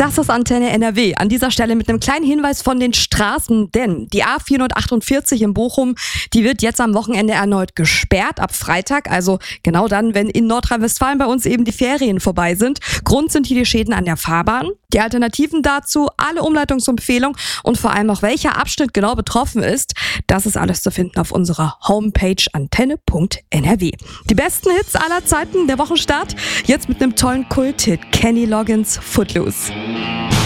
Das ist Antenne NRW. An dieser Stelle mit einem kleinen Hinweis von den Straßen, denn die A448 in Bochum, die wird jetzt am Wochenende erneut gesperrt, ab Freitag, also genau dann, wenn in Nordrhein-Westfalen bei uns eben die Ferien vorbei sind. Grund sind hier die Schäden an der Fahrbahn. Die Alternativen dazu, alle Umleitungsempfehlungen und vor allem auch welcher Abschnitt genau betroffen ist, das ist alles zu finden auf unserer Homepage antenne.nrw. Die besten Hits aller Zeiten, der Wochenstart, jetzt mit einem tollen Kult-Hit, Kenny Loggins' Footloose.